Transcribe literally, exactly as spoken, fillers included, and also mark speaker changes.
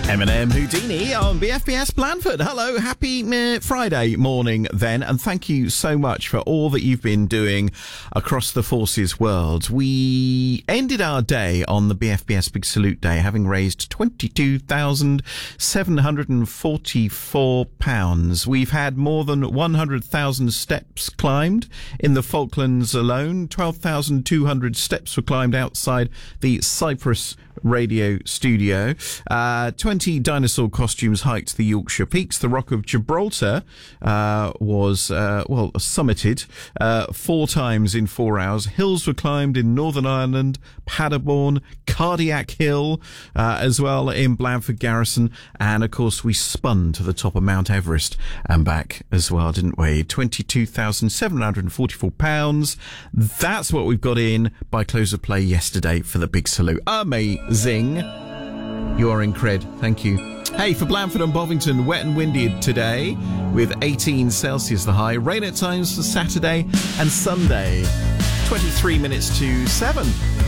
Speaker 1: Eminem Houdini on B F B S Blandford. Hello, happy uh, Friday morning then, and thank you so much for all that you've been doing across the Forces world. We ended our day on the B F B S Big Salute Day having raised twenty-two thousand seven hundred forty-four pounds. We've had more than one hundred thousand steps climbed in the Falklands alone. twelve thousand two hundred steps were climbed outside the Cyprus radio studio. Uh, twenty dinosaur costumes hiked the Yorkshire Peaks. The Rock of Gibraltar uh, was, uh, well, summited uh, four times in four hours. Hills were climbed in Northern Ireland, Paderborn, Cardiac Hill, uh, as well in Blandford Garrison. And, of course, we spun to the top of Mount Everest and back as well, didn't we? twenty-two thousand seven hundred forty-four pounds. That's what we've got in by close of play yesterday for the Big Salute. Amazing. You are in cred. Thank you. Hey, for Blandford and Bovington, wet and windy today with eighteen Celsius the high. Rain at times for Saturday and Sunday. twenty-three minutes to seven.